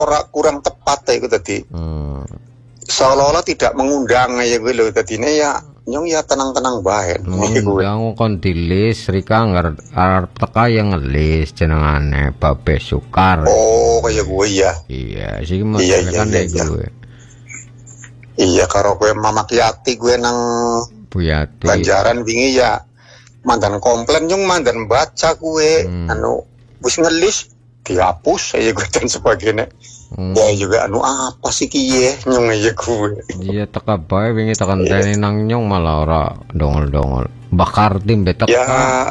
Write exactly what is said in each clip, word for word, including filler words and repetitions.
ora kurang tepat ya iku dadi. Hmm. Seolah-olah tidak mengundang ya gue lho dadine ya nyong ya tenang-tenang bae. Ngundang kon dilis Rika ngarep arep teka yang ngelis jenengane Babe Sukar. Oh, kaya gue ya. Iya, sih mau Iya, iya, kan iya, nek iya. gue. Iya, karo gue Mama Kiati gue nang Buyati. Banjaran wingi ya mandan komplain nyong mandan baca gue Hmm. anu wis ngelis dihapus saya gue dan sebagainya. Hmm. Ya juga anu apa sih kiye nyong aja gue. Iya teka bae wingi tekan teni nang nyong malah ora dongol-dongol. Bakar tim betek. Ya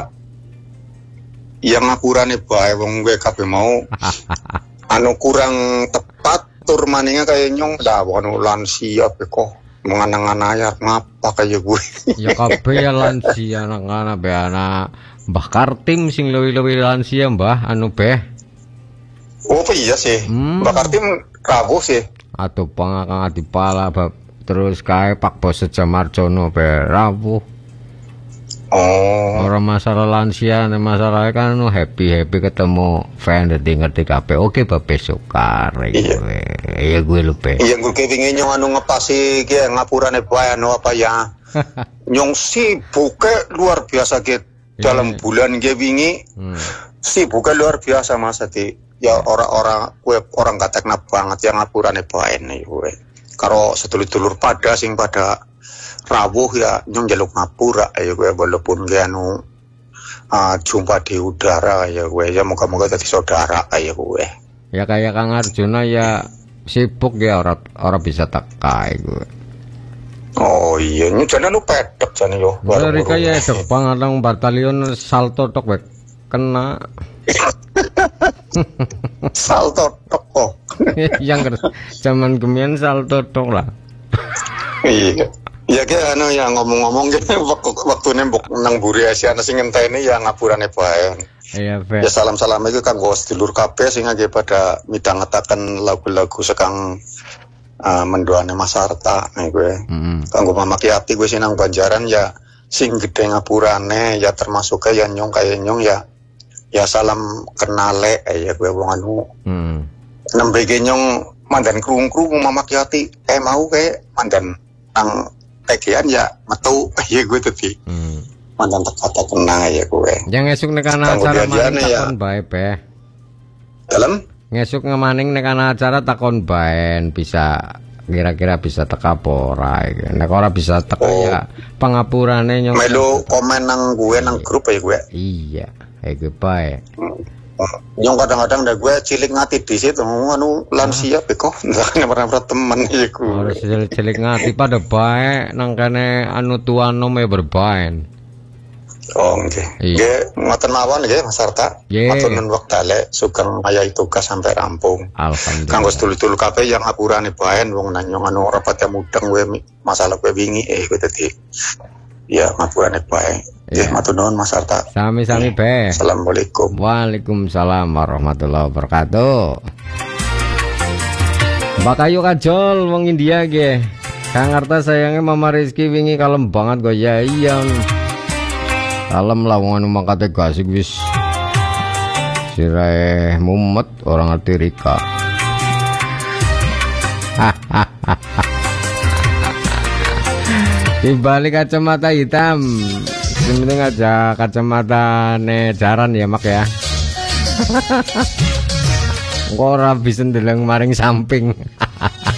ya ngapurane bae wong gue kabeh mau anu kurang tepat tur maninga kayak nyong dah anu lansia pe kok menganang-anang ayat ngapa kayak gue. Ya kabeh ya lansia anak-anak be anak Mbah Kartim sing lewi-lewi lansia Mbah anu beh. Oh iya sih. Hmm. Mbak Kartim rawuh sih. Atau pangakang adipala bab terus kae Pak Bos Sejamarjono be rawuh. Oh. Orang masalah lansia, masalahnya kan nu happy happy ketemu fan jadi ngerti kabeh. Oke Babe Sukar, Iya. gue, iya gue lupa. Iya gue kepingin nyong anu ngepasi ki ngapurane bae anu apa ya. Nyong sibuk luar biasa ki dalam bulan ki wingi. Hmm. Sibuk luar biasa Mas Adi. Ya orang-orang gue orang katekna banget yang ngapurane bae nih gue. Karo sedulur-dulur pada sing pada rawuh ya nyong jaluk ngapura ya gue walaupun gue anu uh, jumpa di udara ya gue ya moga-moga jadi saudara ya gue. Ya kayak Kang Arjuna ya sibuk ya orang orang bisa tekai gue. Oh iya, ini jane lu pedek jane yo. Dari kayak Jepang ada batalion salto tok wek kena. Salto tok kok. Yang zaman kemian salto tok lah. Iya. Ya kayak anu ya ngomong-ngomong gitu waktu waktu nembok nang Buri Asia sing ngenteni ya ngapurane bae. Iya, Fe. Ya salam-salam iki kanggo sedulur kabeh sing nggih pada midhangetaken lagu-lagu sekang uh, mendoane Mas Arta nih gue. Heeh. Kanggo Mama Kiati gue sinang Banjaran ya sing gede ngapurane ya termasuk ya nyong kaya nyong ya ya salam kenale ya gue wong anu. Heeh. Nembe ge nyong mandan krung-krung Mama Kiati eh mau kayak mandan nang tegian ya metu ya gue tadi. Hmm. Mandan teka kena ya gue. Yang ngesuk nek ana Kanggo acara diajane maning ya. takon bae Beh. Dalam Ngesuk ngemaning nek ana acara takon bae bisa kira-kira bisa teka apa ora iki. Nek ora bisa teka Oh. ya pangapurane nyong. melu komen nang gue nang grup ya gue. Iya, iki bae. Nyong kadang-kadang dah gue cilik ngati di situ anu lansia beko ndak pernah temen ya Ora gue. cilik ngati pada bae nang kene anu tuano me berbaen. Oh nggih. Iya. Nggih ngoten mawon nggih Mas Arta. Nggih. Matur nuwun wektale sugeng ayahi tugas sampai rampung. Alhamdulillah. Kanggo sedulur-sedulur kabeh yang ngapurane baen wong nang nyong anu ora pada mudeng we mi- masalah kowe wingi eh kowe dadi ya ngapurane bae. Nggih Iya. matur nuwun Mas Arta. Sami-sami Beh. Assalamualaikum. Waalaikumsalam warahmatullahi wabarakatuh. Mbak Kayu Kajol wong India ge. Kang Arta sayangnya Mama Rizky wingi kalem banget go ya iya. Kalem lah wong anu mangkate gasik wis. Sirahe mumet orang ngerti Rika. Di balik kacamata hitam. Sebenarnya aja kacamata nejaran ya mak ya. Kok ora bisa ndeleng maring samping.